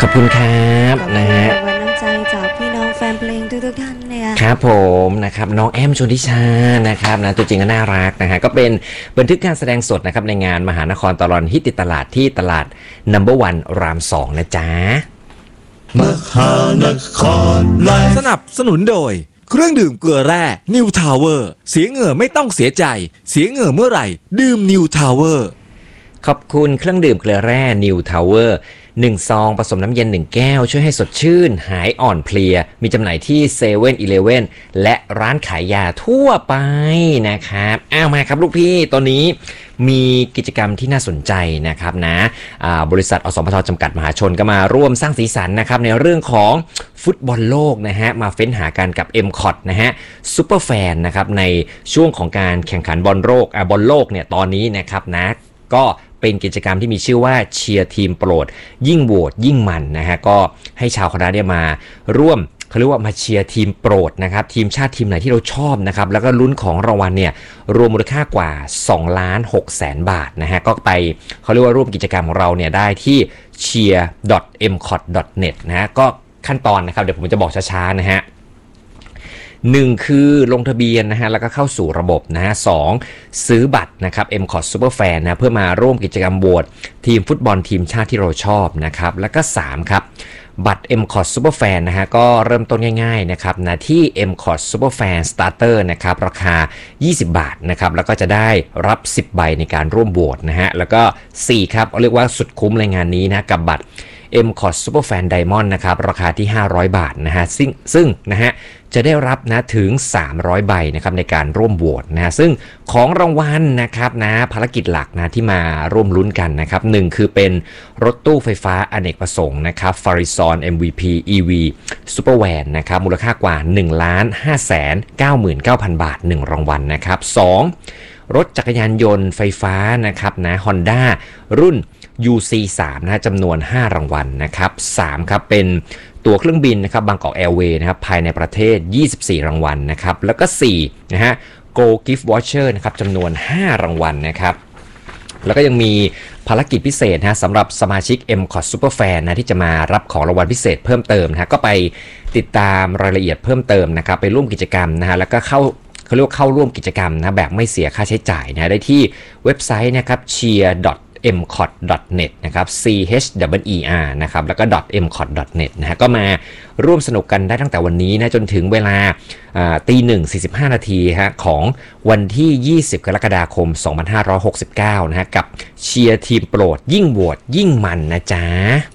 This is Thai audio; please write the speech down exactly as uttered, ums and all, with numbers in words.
ขอบคุณครับนะฮะวันน้ำใจจากพี่น้องแฟนเพลงทุกๆท่านเนี่ยครับผมนะครับน้องแอมชลทิชานะครับนะตัวจริงก็น่ารักนะฮะก็เป็นบันทึกการแสดงสดนะครับในงานมหานครตลอดฮิตติดตลาดที่ตลาด นัมเบอร์ วัน รามสองนะจ๊ะมหานครไลฟ์สนับสนุนโดยเครื่องดื่มเกลือแร่นิวทาวเวอร์เสียเหงื่อไม่ต้องเสียใจเสียเหงื่อเมื่อไหร่ดื่มนิวทาวเวอร์ขอบคุณเครื่องดื่มเกลือแร่นิวทาวเวอร์หนึ่งซองผสมน้ำเย็นหนึ่งแก้วช่วยให้สดชื่นหายอ่อนเพลียมีจำหน่ายที่เซเว่นอีเลฟเว่นและร้านขายยาทั่วไปนะครับอ้าวมาครับลูกพี่ตอนนี้มีกิจกรรมที่น่าสนใจนะครับนะบริษัทอสมทจำกัดมหาชนก็มาร่วมสร้างสีสันนะครับในเรื่องของฟุตบอลโลกนะฮะมาเฟ้นหากันกับ เอ็ม ซี โอ ที นะฮะซุปเปอร์แฟนนะครับในช่วงของการแข่งขันบอลโลกอ่าบอลโลกเนี่ยตอนนี้นะครับนะก็เป็นกิจกรรมที่มีชื่อว่าเชียร์ทีมโปรดยิ่งโหวตยิ่งมันนะฮะก็ให้ชาวคณะได้มาร่วมเขาเรียกว่ามาเชียร์ทีมโปรดนะครับทีมชาติทีมไหนที่เราชอบนะครับแล้วก็ลุ้นของรางวัลเนี่ยรวมมูลค่ากว่าสองล้านหกแสนบาทนะฮะก็ไปเขาเรียกว่าร่วมกิจกรรมของเราเนี่ยได้ที่ เชียร์ ดอท เอ็ม ซี โอ ที ดอท เน็ต นะฮะก็ขั้นตอนนะครับเดี๋ยวผมจะบอกช้าๆนะฮะหนึ่งคือลงทะเบียนนะฮะแล้วก็เข้าสู่ระบบนะฮะสองซื้อบัตรนะครับ เอ็ม ซี โอ ที Superfan นะเพื่อมาร่วมกิจกรรมโหวตทีมฟุตบอลทีมชาติที่เราชอบนะครับแล้วก็สามครับบัตร เอ็ม ซี โอ ที Superfan นะฮะก็เริ่มต้นง่ายๆนะครับนะที่ เอ็ม ซี โอ ที Superfan Starter นะครับราคายี่สิบบาทนะครับแล้วก็จะได้รับสิบใบในการร่วมโหวตนะฮะแล้วก็สี่ครับเรียกว่าสุดคุ้มในงานนี้นะกับบัตร เอ็ม ซี โอ ที Superfan Diamond นะครับราคาที่ห้าร้อยบาทนะฮะซึ่งซึ่งนะฮะจะได้รับนะถึงสามร้อยใบนะครับในการร่วมโหวตนะฮะซึ่งของรางวัลนะครับนะภารกิจหลักนะที่มาร่วมลุ้นกันนะครับหนึ่งคือเป็นรถตู้ไฟฟ้าอเนกประสงค์นะครับ Farizon เอ็ม วี พี อี วี Supervan นะครับมูลค่ากว่า หนึ่งล้านห้าแสนเก้าหมื่นเก้าพัน บาทหนึ่งรางวัลนะครับสองรถจักรยานยนต์ไฟฟ้านะครับนะ Honda รุ่น ยู ซี สาม นะฮะจำนวนห้ารางวัลนะครับสามครับเป็นตั๋วเครื่องบินนะครับบางกอกแอร์เวย์นะครับภายในประเทศยี่สิบสี่รางวัลนะครับแล้วก็สี่นะฮะ Go Gift Voucher นะครับจำนวนห้ารางวัลนะครับแล้วก็ยังมีภารกิจพิเศษนะสำหรับสมาชิก เอ็ม ซี โอ ที Superfan นะที่จะมารับของรางวัลพิเศษเพิ่มเติมนะก็ไปติดตามรายละเอียดเพิ่มเติมนะครับไปร่วมกิจกรรมนะฮะแล้วก็เข้าเขาเรียกว่าเข้าร่วมกิจกรรมนะแบบไม่เสียค่าใช้จ่ายนะได้ที่เว็บไซต์นะครับ เชียร์ ดอท เอ็ม ซี โอ ที ดอท เน็ต นะครับ ซี เอช ดับเบิลยู อี อาร์ นะครับแล้วก็ .เอ็ม ซี โอ ที ดอท เน็ต นะฮะก็มาร่วมสนุกกันได้ตั้งแต่วันนี้นะจนถึงเวลาตีหนึ่งสี่สิบห้านาทีฮะของวันที่ยี่สิบกรกฎาคมสองพันห้าร้อยหกสิบเก้านะฮะกับเชียร์ทีมโปรดยิ่งโหวตยิ่งมันนะจ๊ะ